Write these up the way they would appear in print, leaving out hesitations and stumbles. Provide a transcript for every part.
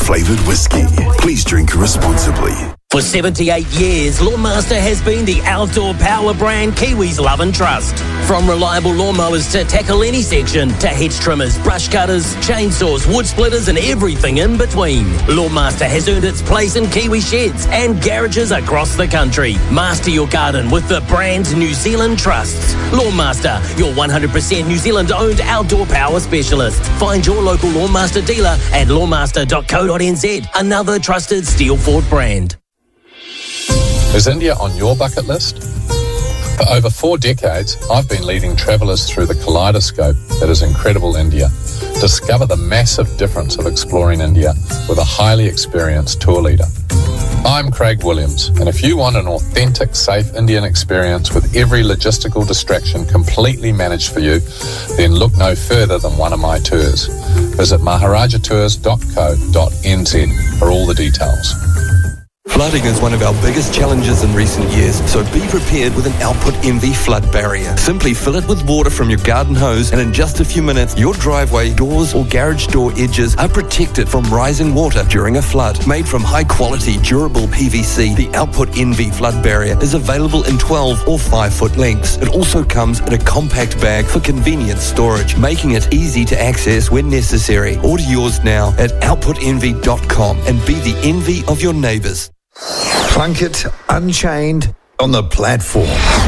flavoured whiskey. Please drink responsibly. For 78 years, Lawnmaster has been the outdoor power brand Kiwis love and trust. From reliable lawnmowers to tackle any section, to hedge trimmers, brush cutters, chainsaws, wood splitters and everything in between. Lawnmaster has earned its place in Kiwi sheds and garages across the country. Master your garden with the brand New Zealand trusts. Lawnmaster, your 100% New Zealand owned outdoor power specialist. Find your local Lawnmaster dealer at lawnmaster.co.nz, another trusted Steel Ford brand. Is India on your bucket list? For over 4 decades, I've been leading travellers through the kaleidoscope that is incredible India. Discover the massive difference of exploring India with a highly experienced tour leader. I'm Craig Williams, and if you want an authentic, safe Indian experience with every logistical distraction completely managed for you, then look no further than one of my tours. Visit maharajatours.co.nz for all the details. Flooding is one of our biggest challenges in recent years, so be prepared with an Output MV flood barrier. Simply fill it with water from your garden hose, and in just a few minutes, your driveway, doors or garage door edges are protected from rising water during a flood. Made from high-quality, durable PVC, the Output MV flood barrier is available in 12 or 5-foot lengths. It also comes in a compact bag for convenient storage, making it easy to access when necessary. Order yours now at outputenvy.com and be the envy of your neighbours. Plunkett Unchained on the platform.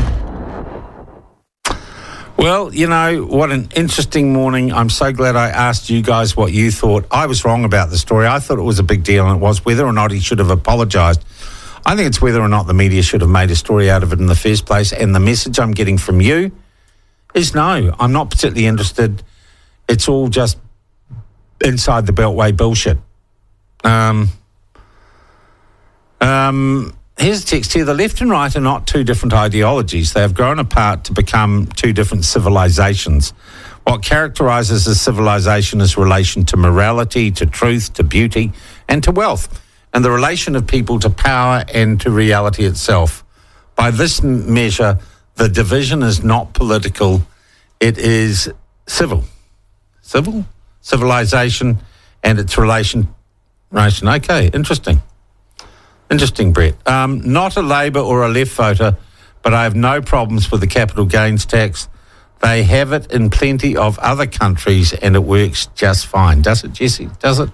Well, you know, what an interesting morning. I'm so glad I asked you guys what you thought. I was wrong about the story. I thought it was a big deal, and it was whether or not he should have apologised. I think it's whether or not the media should have made a story out of it in the first place, and the message I'm getting from you is no, I'm not particularly interested. It's all just inside the Beltway bullshit. Here's a text here. The left and right are not two different ideologies. They have grown apart to become two different civilizations. What characterises a civilization is relation to morality, to truth, to beauty, and to wealth, and the relation of people to power and to reality itself. By this measure, the division is not political, it is civil. Civil? Civilization and its relation. Okay, interesting. Interesting, Brett. Not a Labour or a left voter, but I have no problems with the capital gains tax. They have it in plenty of other countries and it works just fine. Does it, Jesse? Does it?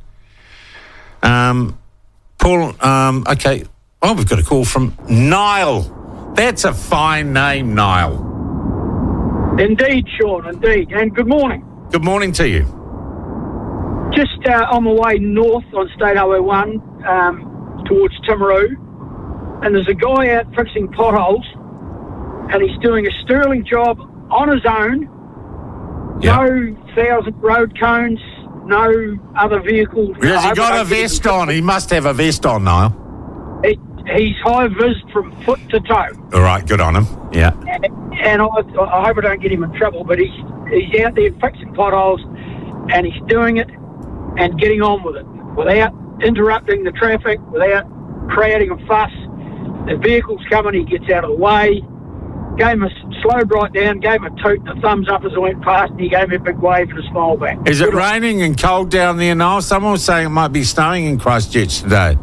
Paul, okay. Oh, we've got a call from Niall. That's a fine name, Niall. Indeed, Sean, indeed. And good morning. Good morning to you. Just on my way north on State Highway 1, towards Timaru, and there's a guy out fixing potholes, and he's doing a sterling job on his own. Yep. No 1,000 road cones, no other vehicles. Has he got a vest on? He must have a vest on, Niall. He's high-vis from foot to toe. All right, good on him. Yeah. And I hope I don't get him in trouble, but he's out there fixing potholes, and he's doing it and getting on with it without interrupting the traffic, without creating a fuss. The vehicle's coming, he gets out of the way. Slowed right down, gave him a toot and a thumbs up as I went past, and he gave me a big wave and a smile back. Is it raining and cold down there now? Someone was saying it might be snowing in Christchurch today.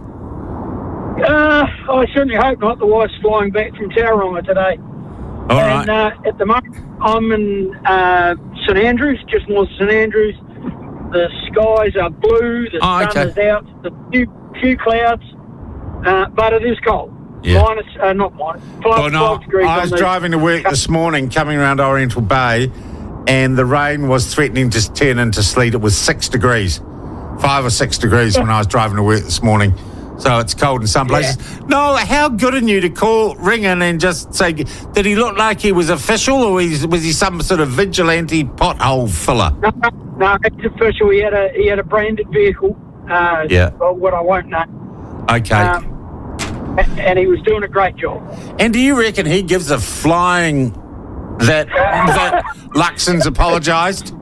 I certainly hope not. The wife's flying back from Tauranga today. All right. At the moment, I'm in St Andrews, just north of St Andrews. The skies are blue, the sun is out, there's a few clouds, but it is cold. Yeah. Not minus, 12 degrees. I was driving to work this morning, coming around Oriental Bay, and the rain was threatening to turn into sleet. It was 6 degrees, 5 or 6 degrees when I was driving to work this morning. So it's cold in some places. Yeah. No, how good of you to ring in and just say, did he look like he was official, or was he some sort of vigilante pothole filler? No, it's official. He had a branded vehicle. Well, what I won't know. Okay. And he was doing a great job. And do you reckon he gives a flying that Luxon's apologised?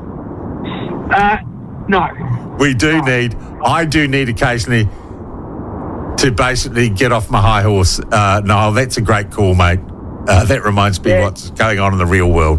No. I do need occasionally to basically get off my high horse. Niall, that's a great call, mate. That reminds me what's going on in the real world.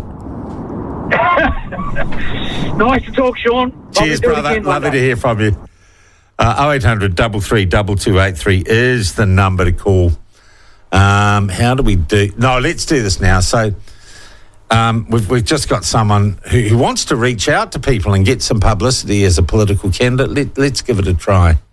Nice to talk, Sean. Cheers, brother. Lovely to hear from you. 0800 33 2283 is the number to call. How do we do? No, let's do this now. So we've just got someone who wants to reach out to people and get some publicity as a political candidate. Let's give it a try.